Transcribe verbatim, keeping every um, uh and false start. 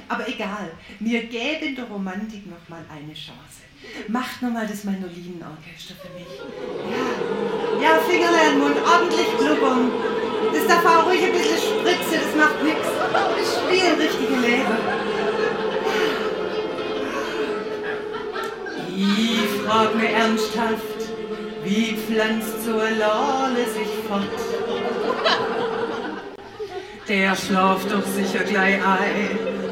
Aber egal, wir geben der Romantik noch mal eine Chance. Macht noch mal das Mandolinenorchester für mich. Ja, ja, Fingerle an den Mund, ordentlich blubbern. Das darf auch ruhig ein bisschen spritzen, das macht nix. Ich spiele richtige Lehre. Ich frag mir ernsthaft, wie pflanzt so eine Lale sich fort? Der schlaft doch sicher gleich ein.